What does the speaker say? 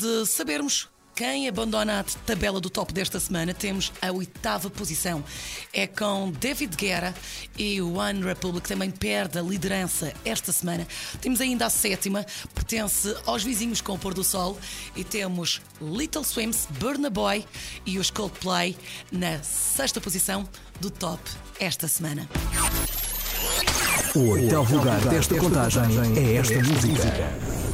De sabermos quem abandona a tabela do top desta semana, temos a 8ª posição. É com David Guetta e o One Republic, também perde a liderança esta semana. Temos ainda a 7ª, pertence aos vizinhos com o pôr do sol. E temos Little Swims, Burna Boy e os Coldplay na 6ª posição do top esta semana. O 8º lugar desta contagem é esta música.